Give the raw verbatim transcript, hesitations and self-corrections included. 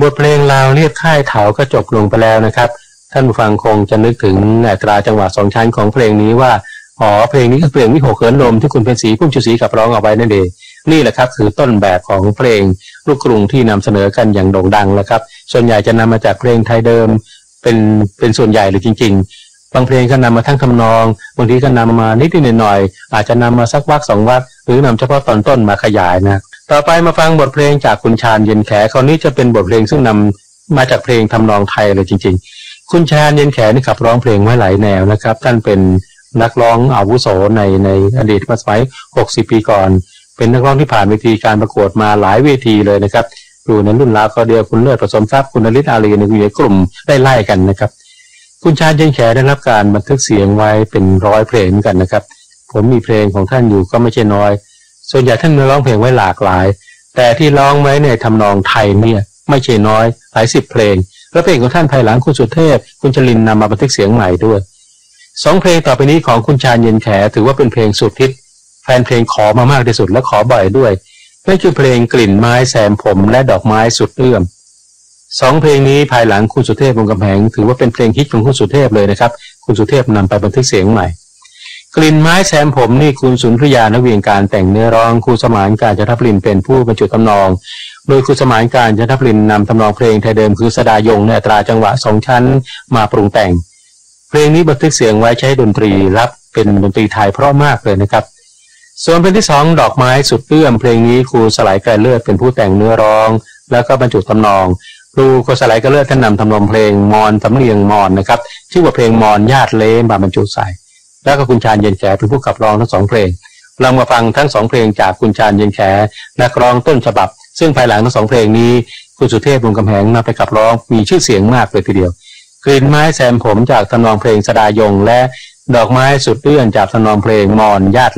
ทเพลงลาวเรียบค่ายเถาก็จบลงไปแล้วนะครับท่านผู้ฟังคงจะนึกถึงอัตราจังหวะสองชั้นของเพลงนี้ว่าอ๋อเพลงนี้คือเพลงวิหกเขินลมที่คุณเพ็ญศรีพุ่มชูศรีขับร้องเอาไว้นั่นเองนี่แหละครับคือต้นแบบของเพลงลูกกรุงที่นำเสนอกันอย่างโด่งดังแล้วครับส่วนใหญ่จะนำมาจากเพลงไทยเดิมเป็นเป็นส่วนใหญ่เลยจริงๆบางเพลงก็นำมาทั้งทำนองบางทีก็นำมานิดๆหน่อยๆอาจจะนำมาสักวรรคสองวรรคหรือนำเฉพาะตอนต้นมาขยายนะต่อไปมาฟังบทเพลงจากคุณชาญเย็นแขคราวนี้จะเป็นบทเพลงซึ่งนำมาจากเพลงทำนองไทยเลยจริงๆคุณชาญเย็นแขนี่ขับร้องเพลงไว้หลายแนวนะครับท่านเป็นนักร้องอาวุโสในในอดีตเมื่อสมัยหกสิบปีก่อนเป็นนักร้องที่ผ่านเวทีการประกวดมาหลายเวทีเลยนะครับอยู่ในรุ่นราวคราวเดียวคุณเลิศผสมทรัพย์คุณนฤทธิ์อารีในกลุ่มได้ไล่กันนะครับคุณชาญเย็นแขได้รับการบันทึกเสียงไว้เป็นร้อยเพลงกันนะครับผมมีเพลงของท่านอยู่ก็ไม่ใช่น้อยส่วนใหญ่ท่านร้องเพลงไว้หลากหลายแต่ที่ร้องไว้ในทำนองไทยเนี่ยไม่ใช่น้อยหลายสิบเพลงและเพลงของท่านภายหลังคุณสุเทพคุณชลินนำมาบันทึกเสียงใหม่ด้วยสองเพลงต่อไปนี้ของคุณชาญเย็นแขถือว่าเป็นเพลงสุดฮิตแฟนเพลงขอมามากที่สุดและขอบ่อยด้วยนั่นคือเพลงกลิ่นไม้แซมผมและดอกไม้สุดเอื้อมสองเพลงนี้ภายหลังคุณสุเทพวงศ์กำแหงถือว่าเป็นเพลงฮิตของคุณสุเทพเลยนะครับคุณสุเทพนำไปบันทึกเสียงใหม่กลิ่นไม้แซมผมนี่คุณสุนทรยานเวียงการแต่งเนื้อร้องครูสมานการจนทพลินเป็นผู้บรรจุทำนองโดยครูสมานการจนทพลินนำทำนองเพลงไทยเดิมคือสดายงในอัตราจังหวะสองชั้นมาปรุงแต่งเพลงนี้บันทึกเสียงไว้ใช้ดนตรีรับเป็นดนตรีไทยเพราะมากเลยนะครับส่วนเพลงที่สองดอกไม้สุดเอื้อมเพลงนี้ครูสลายไกรเลิศเป็นผู้แต่งเนื้อร้องแล้วก็บรรจุทำนองครูครูสลายไกรเลิศท่านนำทำนองเพลงมอนสำเนียงมอนนะครับชื่อว่าเพลงมอนญาติเล้มาบรรจุใส่แล้วก็คุณชาญเย็นแขเป็นผู้ขับร้องทั้งสองเพลงเรามาฟังทั้งสองเพลงจากคุณชาญเย็นแขนักร้องต้นฉบับซึ่งภายหลังทั้งสองเพลงนี้คุณสุเทพวงศ์กำแหงนำไปขับร้องมีชื่อเสียงมากเลยทีเดียวกลิ่นไม้แซมผมจากทำนองเพลงสดายงและดอกไม้สุดเอื้อนจากทำนองเพลงมอนญาติ